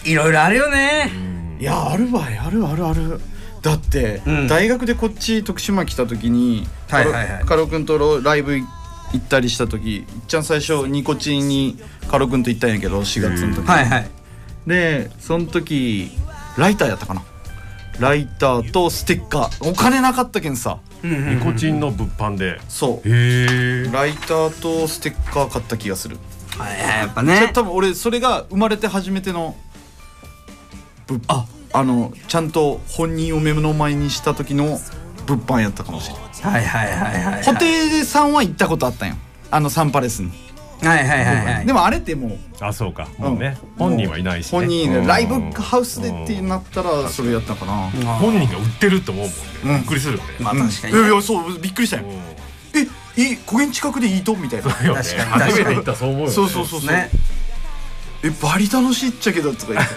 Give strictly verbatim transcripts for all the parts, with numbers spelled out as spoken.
いろいろあるよね。 いやあるわい、あるあるある。だって、うん、大学でこっち徳島来た時にカロ君とライブ行ったりした時、いっちゃん最初ニコチンにカロ君と行ったんやけどしがつの時、はいはい、でその時ライターやったかな、ライターとステッカー、お金なかったけんさ、 ニコチンの物販で、 そうへライターとステッカー買った気がする。 はいやっぱね、 多分俺それが生まれて初めての物販、あのちゃんと本人を目の前にした時の物販やったかもしれない。はいはいはいはい。布袋さんは行ったことあったんよ、あのサンパレスに。 はいはいはいはい。 でもあれってもう、 あそうかもうね、本人はいないし、 本人ライブハウスでってなったらそれやったかな。 本人が売ってると思うもんね、びっくりするよね。 まあ確かに。 いやいやそうびっくりしたよ。えいい小源近くでいいとみたいな。 確かに初めて行ったそう思うよね。 そうそうそうそう。えバリ楽しいっちゃけどとか言って。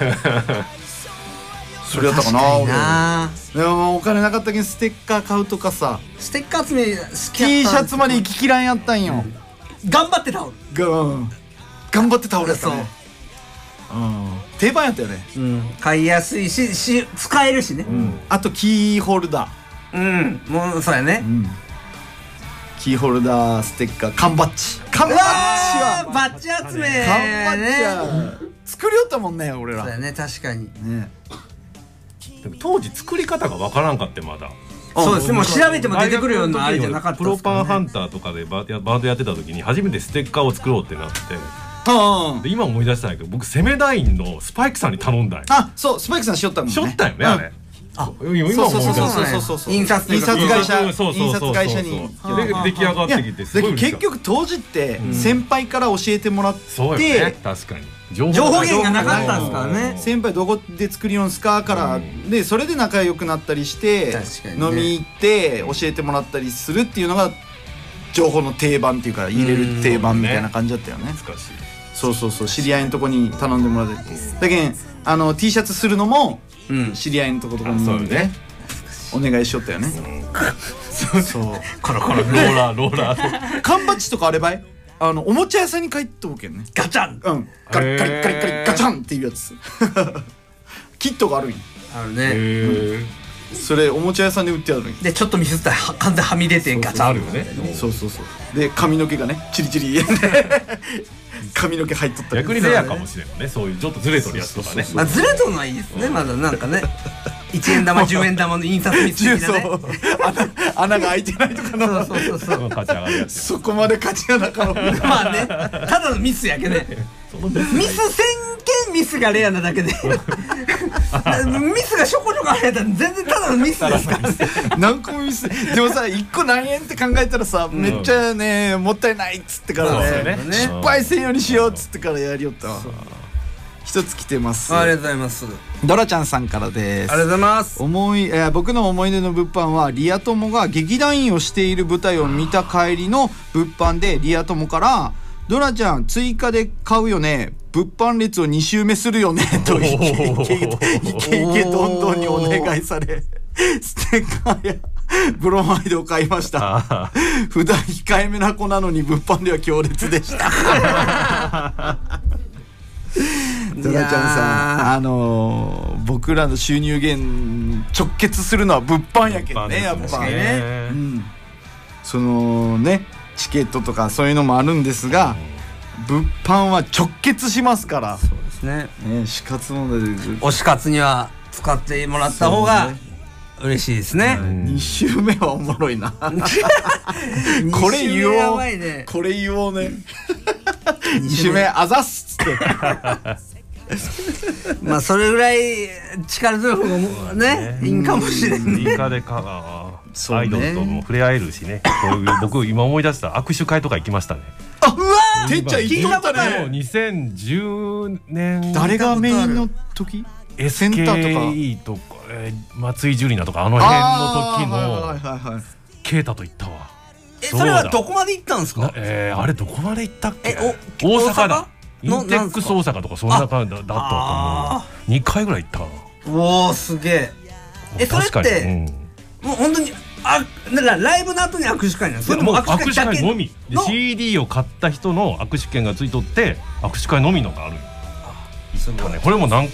それやったかな俺。でもお金なかったけどステッカー買うとかさ、 ステッカー集め好きやった。 T シャツまで行ききらんやったんよ。 頑張って倒る。 頑張って倒れやったね。定番やったよね。 買いやすいしし使えるしね。 あとキーホルダー、うんもうそうやね。 キーホルダー、ステッカー、缶バッジ。缶バッジはバッジ集め。 缶バッジは作りよったもんね俺ら。 そうやね確かにね。 当時作り方がわからんかってまだ。 そうですね、もう調べても出てくるようなあれじゃなかった。 プロパンハンターとかでバンドやってた時に初めてステッカーを作ろうってなって、で今思い出したんやけど、僕セメダインのスパイクさんに頼んだんや。 あそうスパイクさんしよったもんね。 しよったよねあれ。あ今思い出した。 印刷会社印刷会社に出来上がってきてすごい。 結局当時って先輩から教えてもらって、 確かに情報源がなかったんですからね。 先輩どこで作りよんすかからで、それで仲良くなったりして飲み行って教えてもらったりするっていうのが情報の定番っていうか入れる定番みたいな感じだったよね。 難しい。 そうそうそう、知り合いのとこに頼んでもらって、だけんあの T シャツするのも知り合いのとことかにねお願いしよったよね。そうそう、 コロコロローラーローラー缶バッジとかあればい、あのおもちゃ屋さんに帰っとくけんね。 ガチャン、 うんガリガリガリガリガチャンっていうやつキットがあるんよ。 あるね。 それおもちゃ屋さんで売ってあるんよ。 でちょっとミスったら完全はみ出てガチャンあるよね。 そうそうそう。で髪の毛がねチリチリ髪の毛入っとった。 逆にレアかもしれんね、そういうちょっとずれとるやつとかね。 まあずれとるのはいいですね。まだなんかねいちえん玉じゅうえん玉の印刷ミス的なね、 穴が開いてないとかの、 そうそうそう、 そこまで勝ちがなかろう。 まあね、ただのミスやけね。ミス宣言ミスがレアなだけでミスがしょこちょこあれやったら全然ただのミスですからね。 何個もミスでもさ、いっこ何円って考えたらさ、めっちゃねもったいないっつってからね、失敗せんようにしようっつってからやりよったわ。一つ来てます。 ありがとうございます。 ドラちゃんさんからです。 ありがとうございます。 思い、えー、僕の思い出の物販はリア友が劇団員をしている舞台を見た帰りの物販で、リア友からドラちゃん追加で買うよね、物販列をに周目するよねとイケイケイケイケどんどんにお願いされ、ステッカーやブロマイドを買いました。普段控えめな子なのに物販では強烈でしたドラちゃんさん、あのー、僕らの収入源直結するのは物販やけどね、やっぱね、うん、そのねチケットとかそういうのもあるんですが、物販は直結しますから。 そうですね。 ね、死活問題で推し活には使ってもらった方が嬉しいですね。 に週目はおもろいなこれ言おう、ね、これ言おうねに週目あざっすっつってまあそれぐらい力強い方がねいいんかもしれんね。 追加でかアイドルとも触れ合えるしね。こういう僕今思い出した握手会とか行きましたね。 あ、うわー、てっちゃん行っとったね。 にせんじゅうねん誰がメインの時？ センターとか松井樹里奈とかあの辺の時のケイタと行ったわ。 え、それはどこまで行ったんですか？ えー、あれどこまで行ったっけ？え、大阪だ。インテックス大阪とかそんな感じだったと思う。にかいぐらい行ったかな。 おお、すげえ。え、それってもう本当にあ、だからライブの後に握手会なんですか？ もう握手会のみ。シーディー を買った人の握手券がついとって握手会のみのがある。行ったね。これも何